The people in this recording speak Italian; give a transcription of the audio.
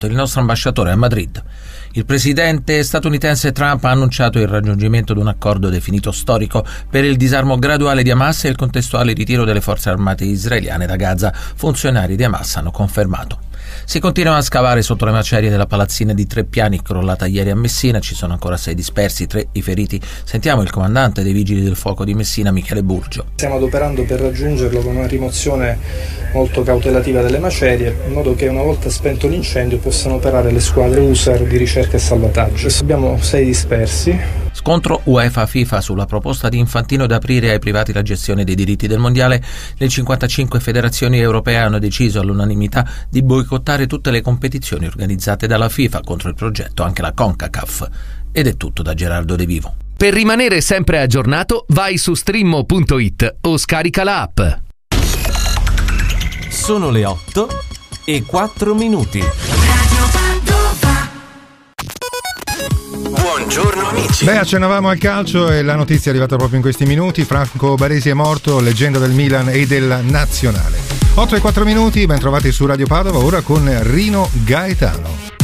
Il nostro ambasciatore a Madrid. Il presidente statunitense Trump ha annunciato il raggiungimento di un accordo definito storico per il disarmo graduale di Hamas e il contestuale ritiro delle forze armate israeliane da Gaza. Funzionari di Hamas hanno confermato. Si continua a scavare sotto le macerie della palazzina di 3 piani crollata ieri a Messina. Ci sono ancora 6 dispersi, 3 i feriti. Sentiamo il comandante dei Vigili del Fuoco di Messina, Michele Burgio. Stiamo adoperando per raggiungerlo con una rimozione molto cautelativa delle macerie, in modo che una volta spento l'incendio possano operare le squadre USAR di ricerca e salvataggio. Adesso abbiamo 6 dispersi. Scontro UEFA-FIFA sulla proposta di Infantino di aprire ai privati la gestione dei diritti del mondiale. Le 55 federazioni europee hanno deciso all'unanimità di boicottare tutte le competizioni organizzate dalla FIFA, contro il progetto anche la CONCACAF. Ed è tutto da Gerardo De Vivo. Per rimanere sempre aggiornato, vai su streammo.it o scarica la app. Sono le 8:04. Buongiorno amici. Accennavamo al calcio e la notizia è arrivata proprio in questi minuti. Franco Baresi è morto, leggenda del Milan e della Nazionale. 8:04, ben trovati su Radio Padova, ora con Rino Gaetano.